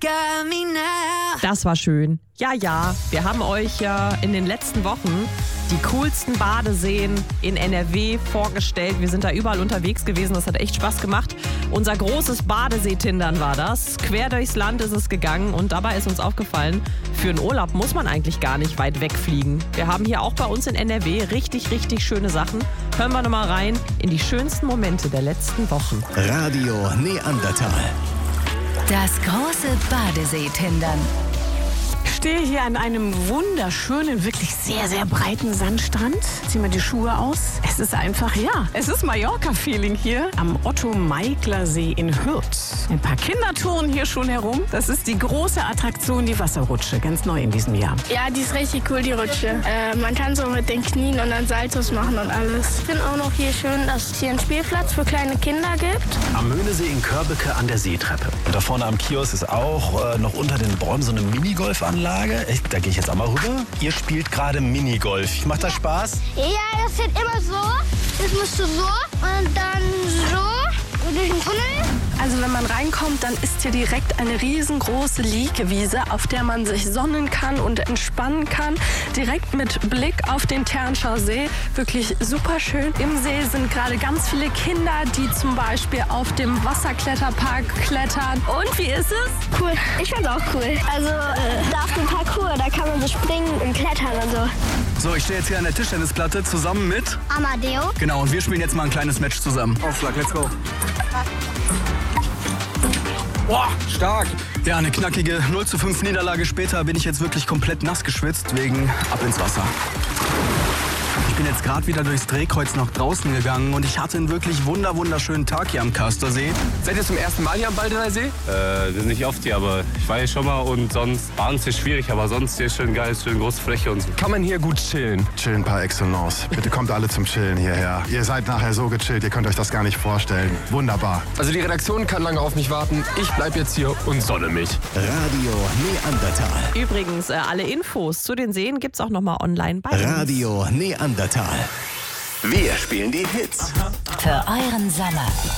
Das war schön. Ja, wir haben euch ja in den letzten Wochen die coolsten Badeseen in NRW vorgestellt. Wir sind da überall unterwegs gewesen, das hat echt Spaß gemacht. Unser großes Badeseetindern war das. Quer durchs Land ist es gegangen und dabei ist uns aufgefallen, für einen Urlaub muss man eigentlich gar nicht weit wegfliegen. Wir haben hier auch bei uns in NRW richtig schöne Sachen. Hören wir nochmal rein in die schönsten Momente der letzten Wochen. Radio Neandertal. Das große Badeseetindern. Ich stehe hier an einem wunderschönen, wirklich sehr breiten Sandstrand. Zieh mal die Schuhe aus. Es ist einfach, es ist Mallorca-Feeling hier am Otto-Meikler-See in Hürth. Ein paar Kinder touren hier schon herum. Das ist die große Attraktion, die Wasserrutsche, ganz neu in diesem Jahr. Ja, die ist richtig cool, die Rutsche. Man kann so mit den Knien und dann Saltos machen und alles. Ich finde auch noch hier schön, dass es hier einen Spielplatz für kleine Kinder gibt. Am Möhnesee in Körbeke an der Seetreppe. Und da vorne am Kiosk ist auch noch unter den Bäumen so eine Minigolfanlage. Da gehe ich jetzt auch mal rüber. Ihr spielt gerade Minigolf. Macht das Spaß? Ja, das wird immer so. Das musst du so und dann so durch den Tunnel. Also wenn man reinkommt, dann ist hier direkt eine riesengroße Liegewiese, auf der man sich sonnen kann und entspannen kann. Direkt mit Blick auf den Ternschau See. Wirklich super schön. Im See sind gerade ganz viele Kinder, die zum Beispiel auf dem Wasserkletterpark klettern. Und wie ist es? Cool. Ich fand's auch cool. Also da auf dem Parcours, da kann man so springen und klettern und so. So, ich stehe jetzt hier an der Tischtennisplatte zusammen mit Amadeo. Genau, und wir spielen jetzt mal ein kleines Match zusammen. Aufschlag, let's go. Boah, stark. Ja, eine knackige 0:5 Niederlage später bin ich jetzt wirklich komplett nass geschwitzt, wegen ab ins Wasser. Ich bin jetzt gerade wieder durchs Drehkreuz nach draußen gegangen und ich hatte einen wirklich wunderschönen Tag hier am Kastersee. Seid ihr zum ersten Mal hier am Baldener See? Wir sind nicht oft hier, aber ich war hier schon mal und sonst Baden ist hier schwierig, aber sonst hier schön geil, schön große Fläche und so. Kann man hier gut chillen? Chillen par excellence. Bitte kommt alle zum Chillen hierher. Ihr seid nachher so gechillt, ihr könnt euch das gar nicht vorstellen. Wunderbar. Also die Redaktion kann lange auf mich warten. Ich bleib jetzt hier und sonne mich. Radio Neandertal. Übrigens, alle Infos zu den Seen gibt's auch nochmal online bei uns. Radio Neandertal. Wir spielen die Hits. Für euren Sommer.